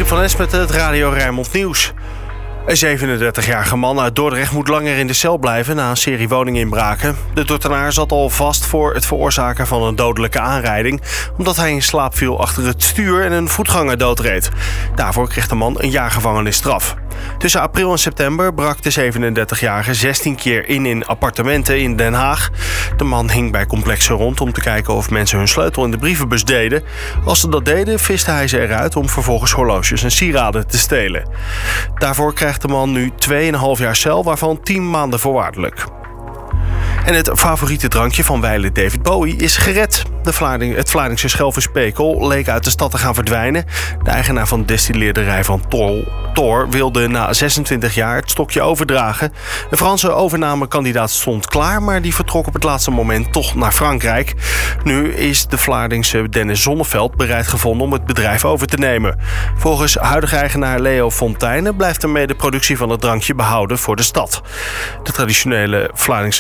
van Es met het Radio Rijnmond Nieuws. Een 37-jarige man uit Dordrecht moet langer in de cel blijven na een serie woninginbraken. De Dordtenaar zat al vast voor het veroorzaken van een dodelijke aanrijding, omdat hij in slaap viel achter het stuur en een voetganger doodreed. Daarvoor kreeg de man een jaar gevangenisstraf. Tussen april en september brak de 37-jarige 16 keer in appartementen in Den Haag. De man hing bij complexen rond om te kijken of mensen hun sleutel in de brievenbus deden. Als ze dat deden, viste hij ze eruit om vervolgens horloges en sieraden te stelen. Daarvoor krijgt de man nu 2,5 jaar cel, waarvan 10 maanden voorwaardelijk. En het favoriete drankje van wijlen David Bowie is gered. Het Vlaardingse Schelvisch-Pekel leek uit de stad te gaan verdwijnen. De eigenaar van de destilleerderij van Thor wilde na 26 jaar het stokje overdragen. Een Franse overnamekandidaat stond klaar, maar die vertrok op het laatste moment toch naar Frankrijk. Nu is de Vlaardingse Dennis Zonneveld bereid gevonden om het bedrijf over te nemen. Volgens huidige eigenaar Leo Fontijnen blijft ermee de productie van het drankje behouden voor de stad. Het traditionele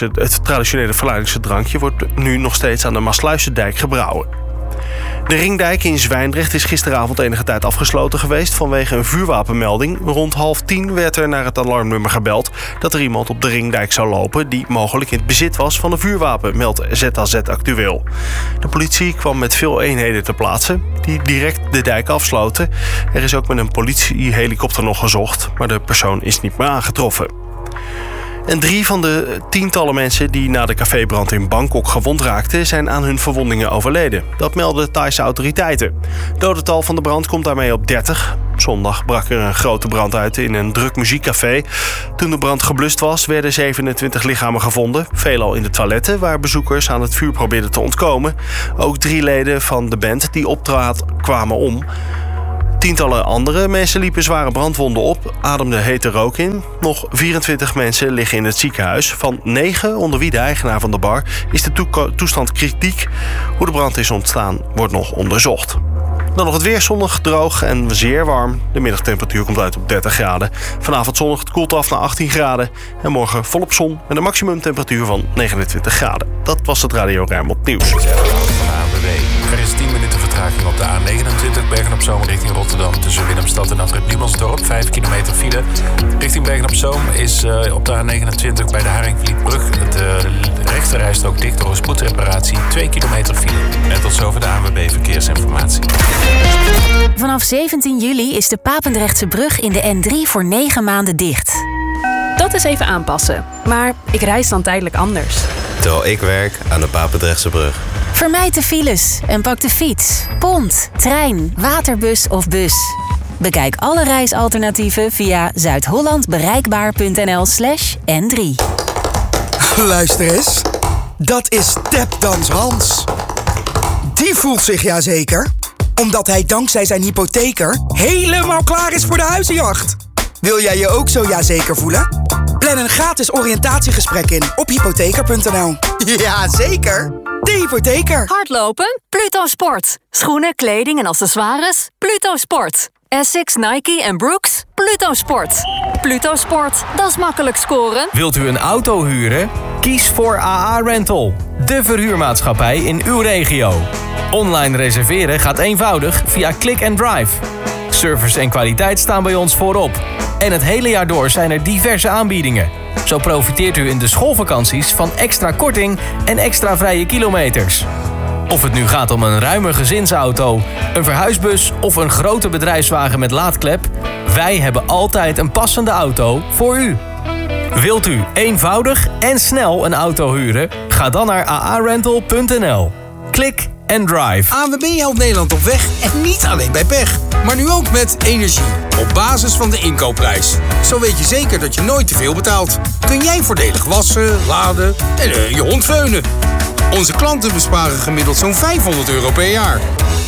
Vlaardingse drankje wordt nu nog steeds aan de Maasluisendijk gebrouwen. De Ringdijk in Zwijndrecht is gisteravond enige tijd afgesloten geweest vanwege een vuurwapenmelding. Rond 9:30 werd er naar het alarmnummer gebeld dat er iemand op de Ringdijk zou lopen die mogelijk in het bezit was van een vuurwapen, meldt ZAZ Actueel. De politie kwam met veel eenheden ter plaatse die direct de dijk afsloten. Er is ook met een politiehelikopter nog gezocht, maar de persoon is niet meer aangetroffen. En 3 van de tientallen mensen die na de cafébrand in Bangkok gewond raakten, zijn aan hun verwondingen overleden. Dat melden Thaise autoriteiten. Het dodental van de brand komt daarmee op 30. Zondag brak er een grote brand uit in een druk muziekcafé. Toen de brand geblust was, werden 27 lichamen gevonden. Veelal in de toiletten, waar bezoekers aan het vuur probeerden te ontkomen. Ook 3 leden van de band die optrad kwamen om. Tientallen andere mensen liepen zware brandwonden op, ademden hete rook in. Nog 24 mensen liggen in het ziekenhuis. Van 9, onder wie de eigenaar van de bar, is de toestand kritiek. Hoe de brand is ontstaan, wordt nog onderzocht. Dan nog het weer, zonnig, droog en zeer warm. De middagtemperatuur komt uit op 30 graden. Vanavond zonnig, het koelt af naar 18 graden. En morgen volop zon met een maximumtemperatuur van 29 graden. Dat was het Radio Rijnmond Nieuws. Er is 10 minuten vertraging op de A29 Bergen-op-Zoom richting Rotterdam. Tussen Willemstad en Afrit Numansdorp, 5 kilometer file. Richting Bergen-op-Zoom is op de A29 bij de Haringvlietbrug de rechterrijstrook dicht door een spoedreparatie, 2 kilometer file. En tot zover de ANWB Verkeersinformatie. Vanaf 17 juli is de Papendrechtse brug in de N3 voor 9 maanden dicht. Dat is even aanpassen, maar ik reis dan tijdelijk anders. Terwijl ik werk aan de Papendrechtse brug. Vermijd de files en pak de fiets, pont, trein, waterbus of bus. Bekijk alle reisalternatieven via zuidhollandbereikbaar.nl/N3. Luister eens, dat is Tapdans Hans. Die voelt zich ja zeker, omdat hij dankzij zijn hypotheker helemaal klaar is voor de huizenjacht. Wil jij je ook zo ja zeker voelen? Plan een gratis oriëntatiegesprek in op hypotheker.nl. Ja, zeker. De hypotheker. Hardlopen? Pluto Sport. Schoenen, kleding en accessoires? Pluto Sport. Essex, Nike en Brooks? Pluto Sport. Pluto Sport, dat is makkelijk scoren. Wilt u een auto huren? Kies voor AA Rental, de verhuurmaatschappij in uw regio. Online reserveren gaat eenvoudig via Click and Drive. Service en kwaliteit staan bij ons voorop. En het hele jaar door zijn er diverse aanbiedingen. Zo profiteert u in de schoolvakanties van extra korting en extra vrije kilometers. Of het nu gaat om een ruime gezinsauto, een verhuisbus of een grote bedrijfswagen met laadklep, wij hebben altijd een passende auto voor u. Wilt u eenvoudig en snel een auto huren? Ga dan naar aarental.nl. Klik en drive. ANWB helpt Nederland op weg en niet alleen bij pech. Maar nu ook met energie. Op basis van de inkoopprijs. Zo weet je zeker dat je nooit te veel betaalt. Kun jij voordelig wassen, laden en je hond veunen. Onze klanten besparen gemiddeld zo'n €500 per jaar.